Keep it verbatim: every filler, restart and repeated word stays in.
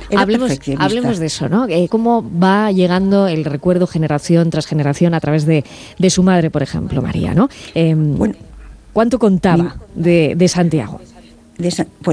Era hablemos, perfeccionista. hablemos de eso, ¿no? Eh, ¿Cómo va llegando el recuerdo generación tras generación a través de, de su madre, por ejemplo, María, ¿no? Eh, Bueno, ¿Cuánto contaba mi- de, de Santiago? De esa- pues